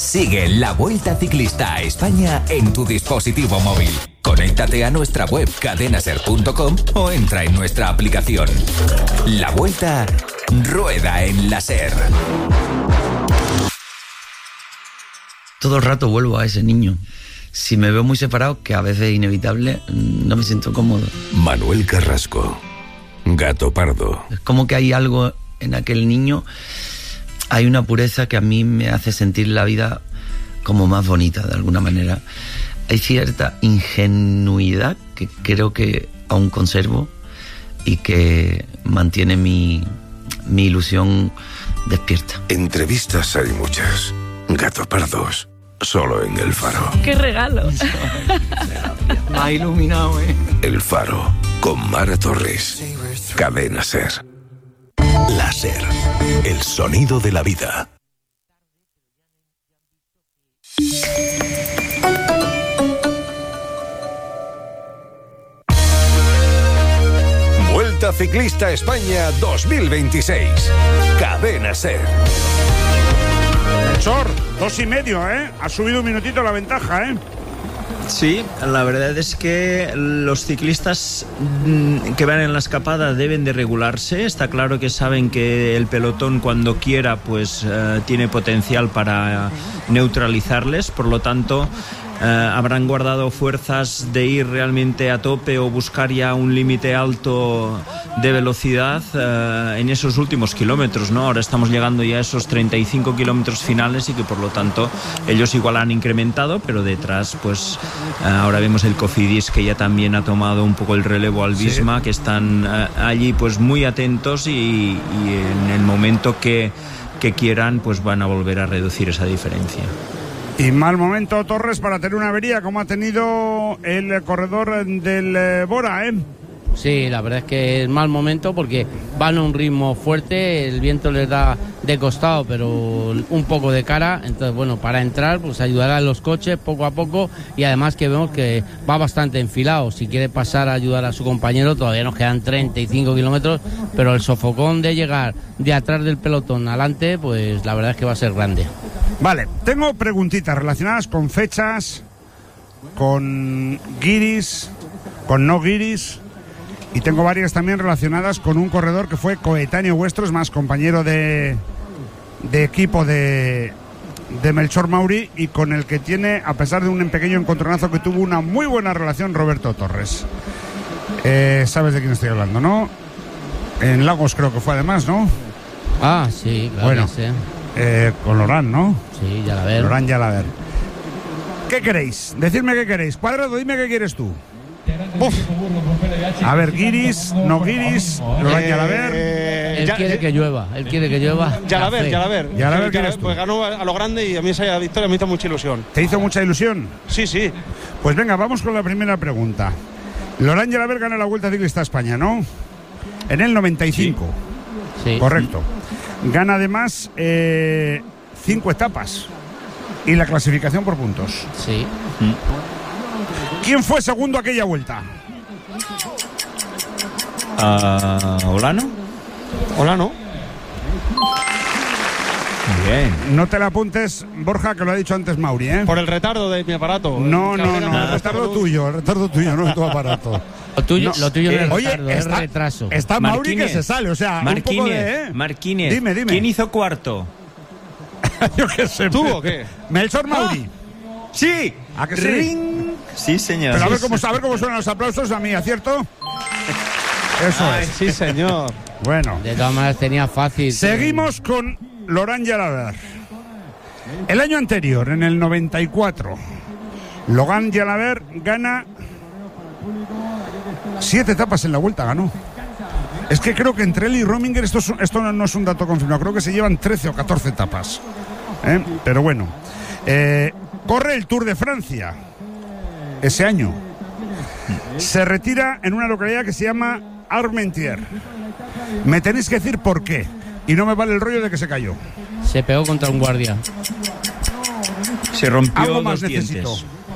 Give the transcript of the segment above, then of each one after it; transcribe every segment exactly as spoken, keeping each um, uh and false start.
Sigue la Vuelta Ciclista a España en tu dispositivo móvil. Conéctate a nuestra web cadena ser punto com o entra en nuestra aplicación. La Vuelta rueda en la SER. Todo el rato vuelvo a ese niño. Si me veo muy separado, que a veces es inevitable, no me siento cómodo. Manuel Carrasco, Gato Pardo. Es como que hay algo en aquel niño, hay una pureza que a mí me hace sentir la vida como más bonita de alguna manera. Hay cierta ingenuidad que creo que aún conservo y que mantiene mi, mi ilusión despierta. Entrevistas hay muchas. Gato Pardos, solo en El Faro. ¡Qué regalo! Me ha iluminado, ¿eh? El Faro, con Mara Torres. Cadena Ser. La Ser, el sonido de la vida. Vuelta Ciclista España dos mil veintiséis. Cadena Ser. Sor, dos y medio, ¿eh? Ha subido un minutito la ventaja, ¿eh? Sí, la verdad es que los ciclistas que van en la escapada deben de regularse. Está claro que saben que el pelotón cuando quiera pues uh, tiene potencial para neutralizarles, por lo tanto Uh, habrán guardado fuerzas de ir realmente a tope o buscar ya un límite alto de velocidad uh, en esos últimos kilómetros, ¿no? Ahora estamos llegando ya a esos treinta y cinco kilómetros finales y que por lo tanto ellos igual han incrementado, pero detrás pues uh, ahora vemos el Cofidis que ya también ha tomado un poco el relevo al Visma, sí. que están uh, allí pues muy atentos y, y en el momento que, que quieran pues van a volver a reducir esa diferencia. Y mal momento, Torres, para tener una avería como ha tenido el corredor del eh, Bora, ¿eh? Sí, la verdad es que es mal momento porque van a un ritmo fuerte, el viento les da de costado, pero un poco de cara. Entonces, bueno, para entrar, pues ayudará a los coches poco a poco y además que vemos que va bastante enfilado. Si quiere pasar a ayudar a su compañero, todavía nos quedan treinta y cinco kilómetros, pero el sofocón de llegar de atrás del pelotón adelante, pues la verdad es que va a ser grande. Vale, tengo preguntitas relacionadas con fechas, con guiris, con no guiris, y tengo varias también relacionadas con un corredor que fue coetáneo vuestro, es más, compañero de, de equipo de, de Melchor Mauri, y con el que tiene, a pesar de un pequeño encontronazo que tuvo, una muy buena relación, Roberto Torres. Eh, ¿Sabes de quién estoy hablando, no? En Lagos creo que fue además, ¿no? Ah, sí, claro. Bueno, que sí. eh, con Lorán, ¿no? Sí, ya la ver. Lorán ya la ver. ¿Qué queréis? Decidme qué queréis. Cuadrado, dime qué quieres tú. Uf. A ver, guiris, no guiris, Lorán ya la ver. Él ya, quiere que llueva, él quiere que llueva. Ya la ver, ya la ver. Ya la ver, ¿quién eres tú? Pues ganó a lo grande y a mí esa victoria me hizo mucha ilusión. ¿Te hizo mucha ilusión? Sí, sí. Pues venga, vamos con la primera pregunta. Lorán Yalaber gana la Vuelta Ciclista a España, ¿no? En el noventa y cinco. Sí. Correcto. Gana además eh, cinco etapas y la clasificación por puntos. Sí. ¿Quién fue segundo aquella vuelta? Uh, ¿Olano? Olano. Bien. No te la apuntes, Borja, que lo ha dicho antes Mauri, ¿eh? Por el retardo de mi aparato. No, no, no, el retardo tuyo, el retardo tuyo, no de tu aparato. Lo tuyo, No. lo tuyo no es Oye, retardo, es está- retraso. Está Mauri Marquínez. que se sale, o sea, un poco de... ¿eh? Marquínez. Dime, dime. ¿Quién hizo cuarto? Yo qué sé. ¿Tú o qué? Melchor Mauri. Sí. ¿A que sí? Ring. Sí, señor. Pero a ver cómo, a ver cómo suenan los aplausos a mí, ¿acierto? Eso Ay, es. sí, señor. Bueno. De todas maneras tenía fácil. Seguimos con Lorán Yalaber. El año anterior, en el noventa y cuatro, Lorán Yalaber gana siete etapas en la Vuelta, ganó. Es que creo que entre él y Rominger, esto, es, esto no es un dato confirmado, creo que se llevan trece o catorce etapas. ¿Eh? Pero bueno. Eh, corre el Tour de Francia ese año. Se retira en una localidad que se llama Armentières. Me tenéis que decir por qué. Y no me vale el rollo de que se cayó. Se pegó contra un guardia. Se rompió Algo más dos necesito. dientes.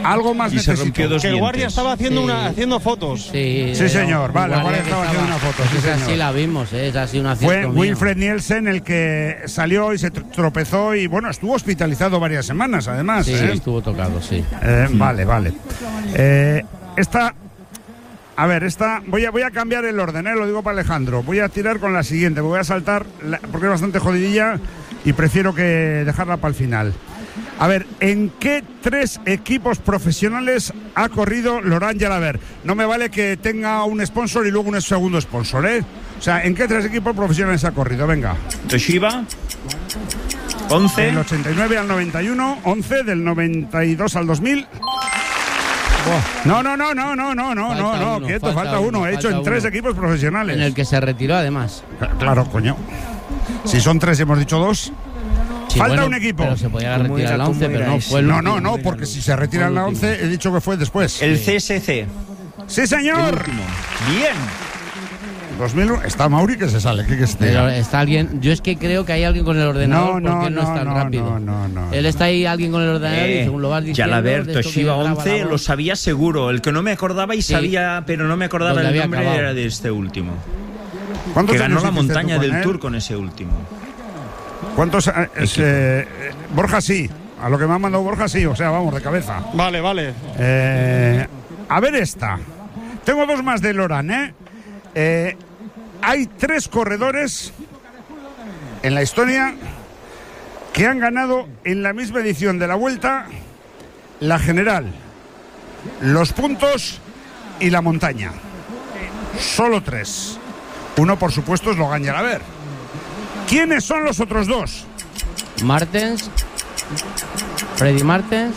Algo más Y se necesito. rompió dos Que el guardia dientes. estaba haciendo, Sí. una, haciendo fotos. Sí, Sí, señor. un Vale, el guardia que estaba haciendo una foto, sí, Esa señor. sí la vimos, ¿eh? Esa sí un Fue acierto mío. Wilfred Nielsen el que salió y se tr- tropezó y bueno, estuvo hospitalizado varias semanas además. Sí, ¿eh? estuvo tocado, sí. Eh, vale, vale. Eh, esta, a ver, esta, voy a, voy a cambiar el orden, ¿eh? Lo digo para Alejandro. Voy a tirar con la siguiente, voy a saltar, la- porque es bastante jodidilla y prefiero que dejarla para el final. A ver, ¿en qué tres equipos profesionales ha corrido Laurent Jalabert? No me vale que tenga un sponsor y luego un segundo sponsor, ¿eh? O sea, ¿en qué tres equipos profesionales ha corrido? Venga. Toshiba, once. Del ochenta y nueve al noventa y uno, once, del noventa y dos al dos mil. No, no, no, no, no, no, no, Falta no, no, uno, quieto, falta falta uno. uno, He hecho en falta tres uno. equipos profesionales. En el que se retiró, además. Claro, coño. Si son tres y hemos dicho dos. Sí, Falta bueno, un equipo. Pero se podía ¿Cómo retirar era? la once, ¿Cómo pero era no ese? fue el No, último. no, no, porque si se retiran la once, he dicho que fue después. El C S C. Sí, El señor. último. Bien. dos mil uno. Está Mauri que se sale. ¿Qué que esté? Pero está alguien. Yo es que creo que hay alguien con el ordenador No, no, porque él no, no, es tan no, rápido. no, no, no. Él está ahí, alguien con el ordenador, y Eh, según lo vas diciendo. Jalabert, de esto que Toshiba graba la once, voz. lo sabía seguro. El que no me acordaba y Sí. sabía, pero no me acordaba Donde el había nombre acabado. era de este último. ¿Cuántos Que ganó años la hiciste tú montaña con del él? Tour con ese último. ¿Cuántos? eh, es, eh, eh, Borja sí. A lo que me ha mandado Borja sí. O sea, vamos, de cabeza. Vale, vale. Eh, a ver esta. Tengo dos más de Laurent, ¿eh? Eh, Hay tres corredores en la historia que han ganado en la misma edición de la Vuelta la general, los puntos y la montaña. Solo tres. Uno, por supuesto, es Laurent Jalabert. ¿Quiénes son los otros dos? Martens. Freddy Martens.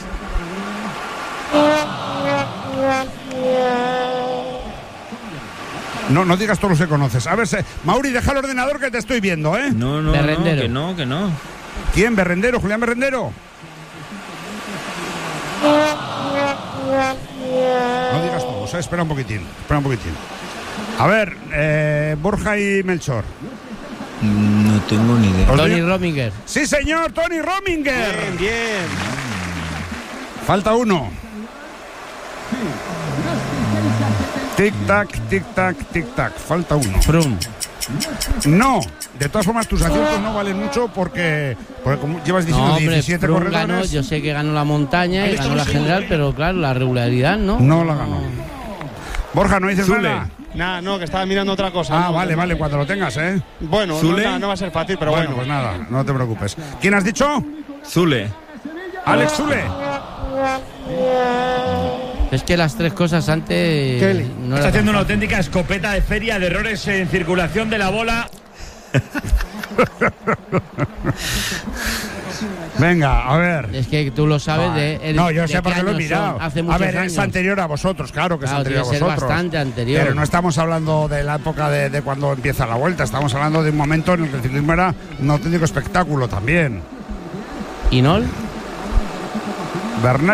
No, no digas todos los que conoces. A ver, se... Mauri, deja el ordenador que te estoy viendo, ¿eh? No, no, Berrendero. no, que no, que no. ¿Quién? ¿Berrendero? ¿Julián Berrendero? No digas todos, ¿eh? Espera un poquitín, espera un poquitín. A ver, eh, Borja y Melchor. No tengo ni idea. ¿Os Tony digo? Rominger. Sí, señor, Tony Rominger. Bien, bien. Falta uno. Tic-tac, tic-tac, tic-tac. Falta uno. Froome. No, de todas formas tus aciertos no valen mucho porque, porque como llevas diciendo No, hombre, diecisiete Froome ganó, corredores. yo sé que ganó la montaña y ganó la general, pero claro, la regularidad, ¿no? No la ganó. Borja, ¿no dices Zule. nada? Nada, no, que estaba mirando otra cosa. Ah, no, vale, no. vale, cuando lo tengas, ¿eh? Bueno, no, Zule. nada, no va a ser fácil, pero Bueno, bueno. pues nada, no te preocupes. ¿Quién has dicho? Zule. Alex Zule. Es que las tres cosas antes Kelly. no Está era haciendo tan una fácil. auténtica escopeta de feria de errores en circulación de la bola. Venga, a ver. Es que tú lo sabes de. el- No, yo de sé qué porque lo he años mirado. son, hace A muchos ver, años. es anterior a vosotros, claro que es Claro, anterior a tiene que ser vosotros. bastante anterior. Pero no estamos hablando de la época de, de cuando empieza la Vuelta, estamos hablando de un momento en el que el ciclismo era un auténtico espectáculo también. ¿Y no? Bernal